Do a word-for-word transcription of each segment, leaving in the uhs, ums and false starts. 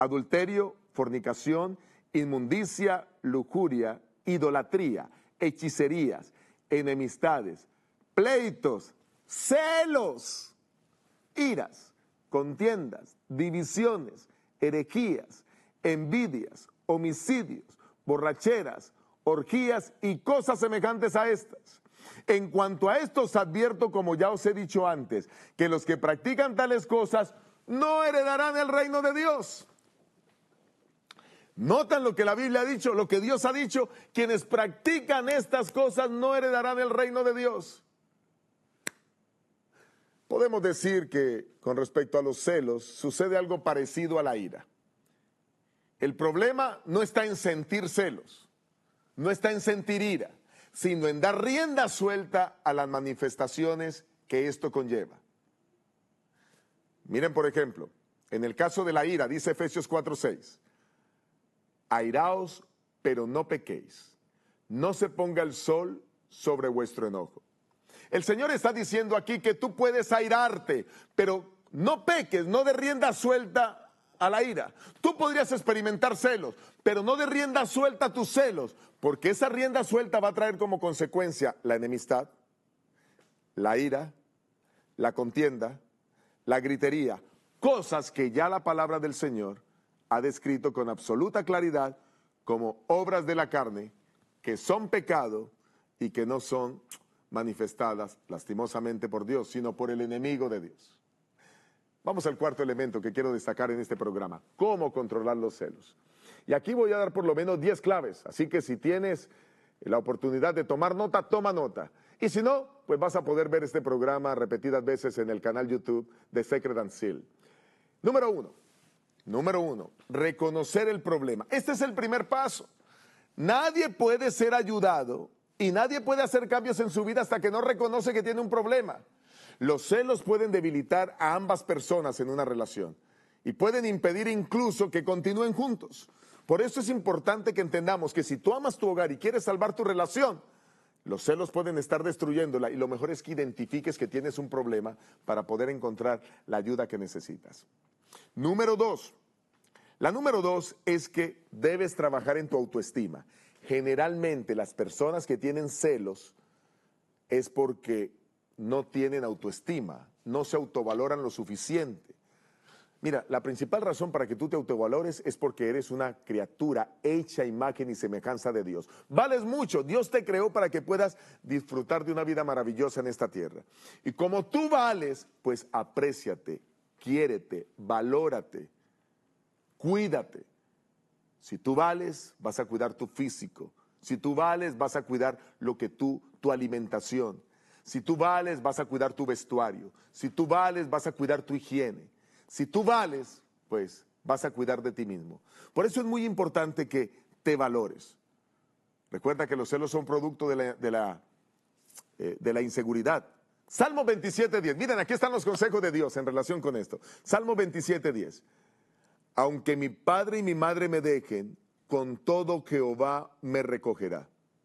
adulterio, fornicación, inmundicia, lujuria, idolatría, hechicerías, enemistades, pleitos, celos, iras, contiendas, divisiones, herejías, envidias, homicidios, borracheras, orgías y cosas semejantes a estas. En cuanto a esto os advierto, como ya os he dicho antes, que los que practican tales cosas no heredarán el reino de Dios. ¿Notan lo que la Biblia ha dicho, lo que Dios ha dicho? Quienes practican estas cosas no heredarán el reino de Dios. Podemos decir que con respecto a los celos sucede algo parecido a la ira. El problema no está en sentir celos, no está en sentir ira, sino en dar rienda suelta a las manifestaciones que esto conlleva. Miren, por ejemplo, en el caso de la ira, dice Efesios cuatro seis, airaos, pero no pequéis, no se ponga el sol sobre vuestro enojo. El Señor está diciendo aquí que tú puedes airarte, pero no peques, no de rienda suelta a la ira. Tú podrías experimentar celos, pero no de rienda suelta a tus celos, porque esa rienda suelta va a traer como consecuencia la enemistad, la ira, la contienda, la gritería, cosas que ya la palabra del Señor ha descrito con absoluta claridad como obras de la carne, que son pecado y que no son manifestadas lastimosamente por Dios, sino por el enemigo de Dios. Vamos al cuarto elemento que quiero destacar en este programa: cómo controlar los celos. Y aquí voy a dar por lo menos diez claves, así que si tienes la oportunidad de tomar nota, toma nota. Y si no, pues vas a poder ver este programa repetidas veces en el canal YouTube de Sacred and Seal. Número uno, número uno, reconocer el problema. Este es el primer paso. Nadie puede ser ayudado y nadie puede hacer cambios en su vida hasta que no reconoce que tiene un problema. Los celos pueden debilitar a ambas personas en una relación y pueden impedir incluso que continúen juntos. Por eso es importante que entendamos que si tú amas tu hogar y quieres salvar tu relación, los celos pueden estar destruyéndola, y lo mejor es que identifiques que tienes un problema para poder encontrar la ayuda que necesitas. Número dos. La número dos es que debes trabajar en tu autoestima. Generalmente las personas que tienen celos es porque no tienen autoestima, no se autovaloran lo suficiente. Mira, la principal razón para que tú te autovalores es porque eres una criatura hecha a imagen y semejanza de Dios. Vales mucho, Dios te creó para que puedas disfrutar de una vida maravillosa en esta tierra. Y como tú vales, pues apréciate, quiérete, valórate, cuídate. Si tú vales, vas a cuidar tu físico. Si tú vales, vas a cuidar lo que tú, tu alimentación. Si tú vales, vas a cuidar tu vestuario. Si tú vales, vas a cuidar tu higiene. Si tú vales, pues vas a cuidar de ti mismo. Por eso es muy importante que te valores. Recuerda que los celos son producto de la, de la, eh, de la inseguridad. Salmo veintisiete diez. Miren, aquí están los consejos de Dios en relación con esto. Salmo veintisiete diez. Aunque mi padre y mi madre me dejen, con todo Jehová me recogerá.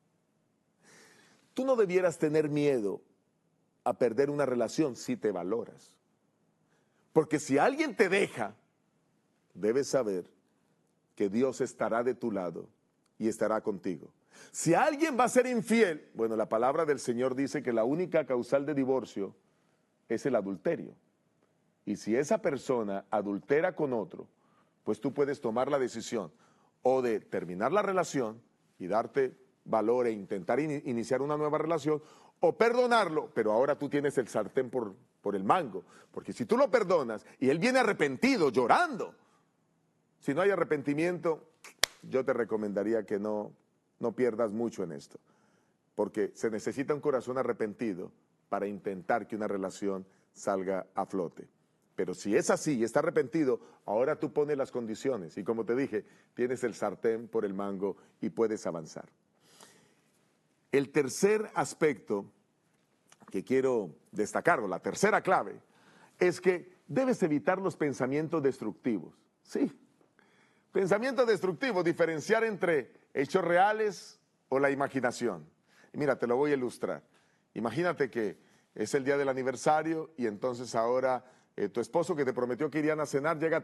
Tú no debieras tener miedo a perder una relación si te valoras. Porque si alguien te deja, debes saber que Dios estará de tu lado y estará contigo. Si alguien va a ser infiel, bueno, la palabra del Señor dice que la única causal de divorcio es el adulterio. Y si esa persona adultera con otro, pues tú puedes tomar la decisión o de terminar la relación y darte valor e intentar in- iniciar una nueva relación, o perdonarlo, pero ahora tú tienes el sartén por, por el mango, porque si tú lo perdonas y él viene arrepentido, llorando, si no hay arrepentimiento, yo te recomendaría que no, no pierdas mucho en esto, porque se necesita un corazón arrepentido para intentar que una relación salga a flote. Pero si es así y está arrepentido, ahora tú pones las condiciones y, como te dije, tienes el sartén por el mango y puedes avanzar. El tercer aspecto que quiero destacar, o la tercera clave, es que debes evitar los pensamientos destructivos. Sí, pensamientos destructivos, diferenciar entre hechos reales o la imaginación. Y mira, te lo voy a ilustrar. Imagínate que es el día del aniversario y entonces ahora eh, tu esposo, que te prometió que irían a cenar, llega